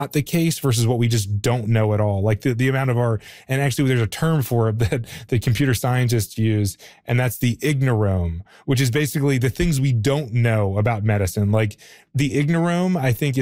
not the case versus what we just don't know at all. Like the amount of and actually there's a term for it that the computer scientists use, and that's the ignorome, which is basically the things we don't know about medicine. Like the ignorome, I think,